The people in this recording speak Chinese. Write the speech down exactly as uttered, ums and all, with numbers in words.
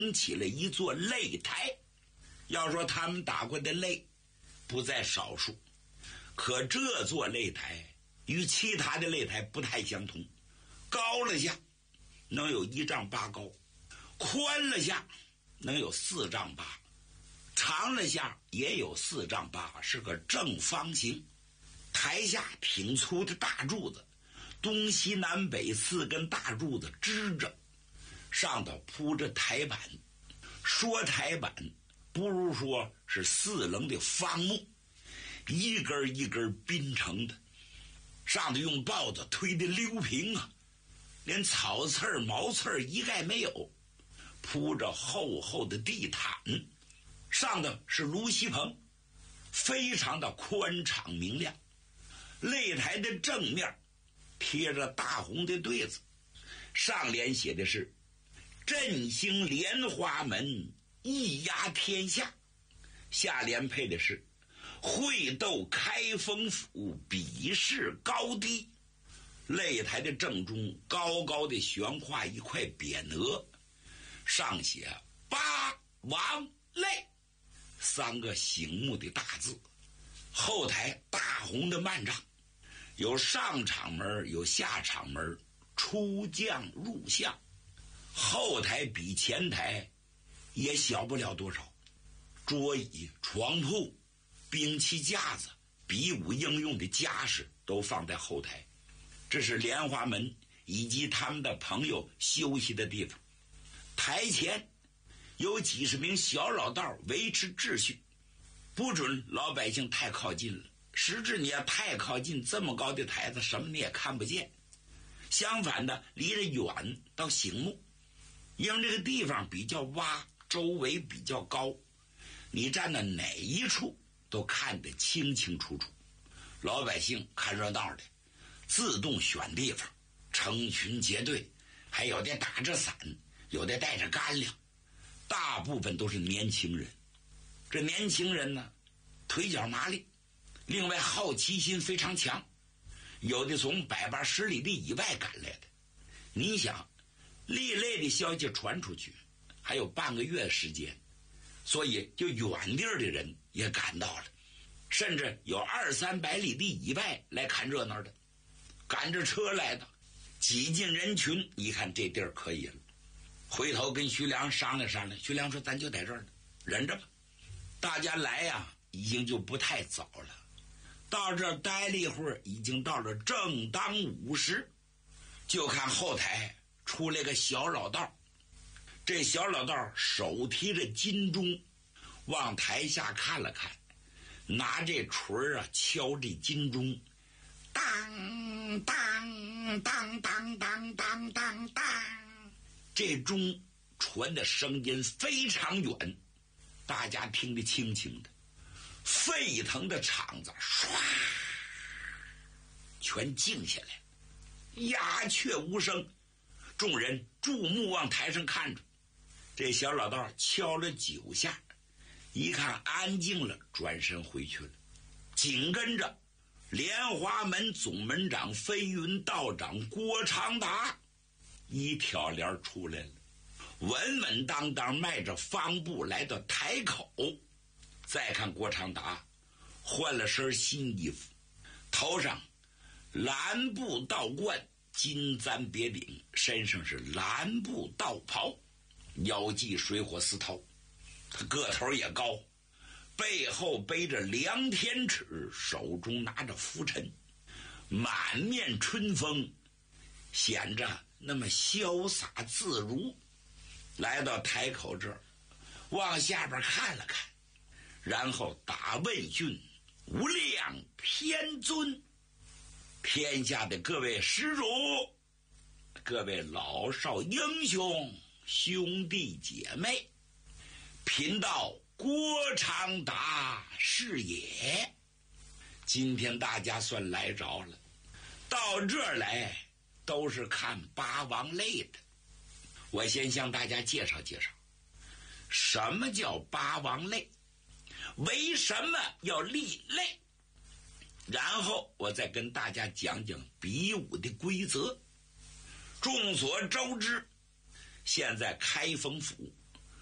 起了一座擂台。要说他们打过的擂不在少数，可这座擂台与其他的擂台不太相同，高了下能有一丈八高，宽了下能有四丈八，长了下也有四丈八，是个正方形。台下挺粗的大柱子，东西南北四根大柱子支着，上头铺着台板。说台板不如说是四棱的方木，一根一根拼成的，上头用刨子推的溜平啊，连草刺儿毛刺儿一概没有，铺着厚厚的地毯，上头是芦席棚，非常的宽敞明亮。擂台的正面贴着大红的对子，上联写的是振兴莲花门，一压天下，下联配的是会斗开封府，比试高低。擂台的正中高高的悬挂一块匾额，上写八王擂三个醒目的大字。后台大红的幔帐，有上场门有下场门，出将入相。后台比前台也小不了多少，桌椅床铺兵器架子比武应用的家什都放在后台，这是莲花门以及他们的朋友休息的地方。台前有几十名小老道维持秩序，不准老百姓太靠近了，实质你要太靠近这么高的台子，什么你也看不见。相反的，离着远到醒目，因为这个地方比较洼，周围比较高，你站在哪一处都看得清清楚楚。老百姓看热闹的自动选地方，成群结队，还有的打着伞，有的带着干粮，大部分都是年轻人。这年轻人呢，腿脚麻利，另外好奇心非常强，有的从百八十里地以外赶来的。你想另类的消息传出去还有半个月的时间，所以就远地儿的人也赶到了，甚至有二三百里地以外来看热闹的，赶着车来的，挤进人群。一看这地儿可以了，回头跟徐良商量商量，徐良说咱就在这儿呢，忍着吧。大家来呀、啊、已经就不太早了，到这儿待了一会儿，已经到了正当午时。就看后台出来个小老道，这小老道手提着金钟，往台下看了看，拿这锤啊敲这金钟，当当当当当当当当，这钟传的声音非常远，大家听得清清的。沸腾的场子唰全静下来，鸦雀无声，众人注目往台上看着。这小老道敲了九下，一看安静了，转身回去了。紧跟着莲花门总门长飞云道长郭长达一挑帘出来了，稳稳当当迈着方步来到台口。再看郭长达换了身新衣服，头上蓝布道冠，金簪别领，身上是蓝布道袍，腰系水火丝绦。他个头也高，背后背着量天尺，手中拿着拂尘，满面春风，显着那么潇洒自如。来到台口这儿，往下边看了看，然后打问讯：无量天尊，天下的各位施主，各位老少英雄，兄弟姐妹，贫道郭长达是也。今天大家算来着了，到这儿来都是看八王擂的。我先向大家介绍介绍什么叫八王擂，为什么要立擂，然后我再跟大家讲讲比武的规则。众所周知，现在开封府